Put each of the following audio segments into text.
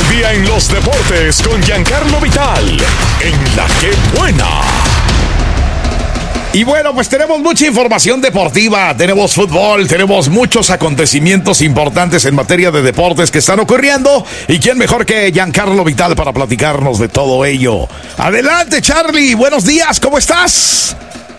día en los deportes con Giancarlo Vital, en La Que Buena. Y bueno, pues tenemos mucha información deportiva, tenemos fútbol, tenemos muchos acontecimientos importantes en materia de deportes que están ocurriendo. ¿Y quién mejor que Giancarlo Vital para platicarnos de todo ello? Adelante, Charlie, buenos días, ¿cómo estás?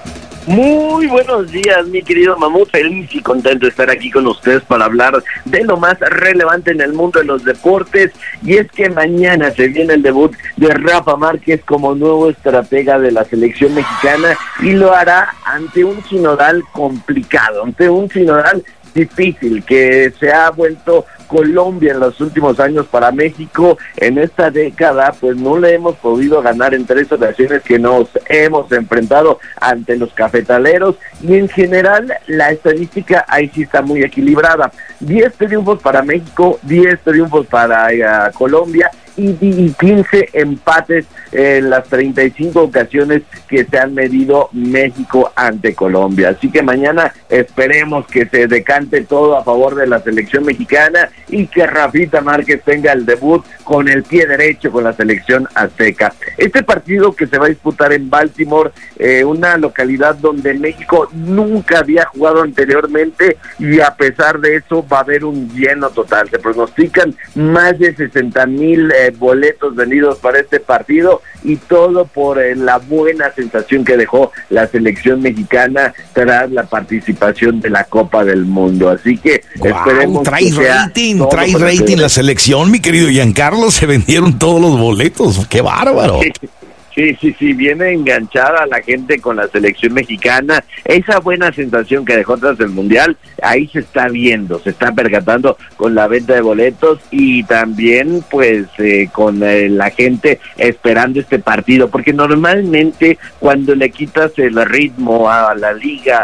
Muy buenos días, mi querido Mamut, feliz y contento de estar aquí con ustedes para hablar de lo más relevante en el mundo de los deportes, y es que mañana se viene el debut de Rafa Márquez como nuevo estratega de la selección mexicana, y lo hará ante un sinodal complicado, ante un sinodal difícil que se ha vuelto Colombia en los últimos años para México. En esta década pues no le hemos podido ganar en 3 ocasiones que nos hemos enfrentado ante los cafetaleros, y en general la estadística ahí sí está muy equilibrada: 10 triunfos para México, 10 triunfos para Colombia y 15 empates en las 35 ocasiones que se han medido México ante Colombia. Así que mañana esperemos que se decante todo a favor de la selección mexicana y que Rafita Márquez tenga el debut con el pie derecho con la selección azteca. Este partido que se va a disputar en Baltimore, una localidad donde México nunca había jugado anteriormente, y a pesar de eso va a haber un lleno total. Se pronostican más de 60,000 boletos vendidos para este partido, y todo por la buena sensación que dejó la selección mexicana tras la participación de la Copa del Mundo. Así que esperemos trae que sea trae rating la selección, mi querido Giancarlo. Se vendieron todos los boletos, qué bárbaro. Sí, viene enganchada a la gente con la selección mexicana. Esa buena sensación que dejó tras el Mundial, ahí se está viendo, se está percatando con la venta de boletos, y también pues con la gente esperando este partido, porque normalmente cuando le quitas el ritmo a la Liga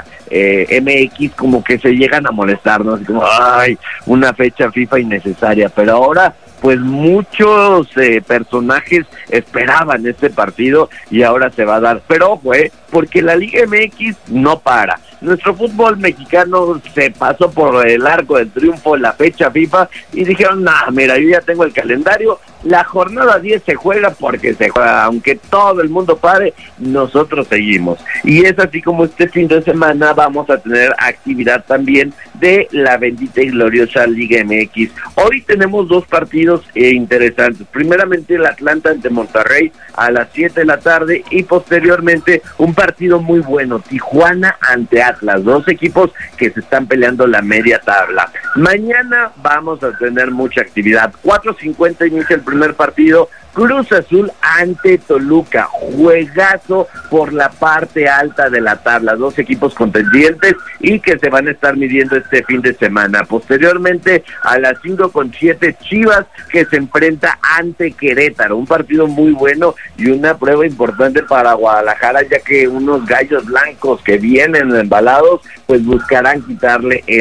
MX como que se llegan a molestarnos, como ay, una fecha FIFA innecesaria, pero ahora pues muchos personajes esperaban este partido y ahora se va a dar. Pero ojo, porque la Liga MX no para. Nuestro fútbol mexicano se pasó por el arco del triunfo en la fecha FIFA y dijeron, nah, mira, yo ya tengo el calendario, la jornada 10 se juega porque se juega, aunque todo el mundo pare, nosotros seguimos. Y es así como este fin de semana vamos a tener actividad también de la bendita y gloriosa Liga MX. Hoy tenemos 2 partidos interesantes. Primeramente el Atlanta ante Monterrey a las 7 de la tarde, y posteriormente un partido muy bueno, Tijuana ante Atlas, 2 equipos que se están peleando la media tabla. Mañana vamos a tener mucha actividad. 4:50 inicia el primer partido, Cruz Azul ante Toluca, juegazo por la parte alta de la tabla, 2 equipos contendientes y que se van a estar midiendo este fin de semana. Posteriormente a las 5:07 Chivas, que se enfrenta ante Querétaro, un partido muy bueno y una prueba importante para Guadalajara, ya que unos gallos blancos que vienen embalados pues buscarán quitarle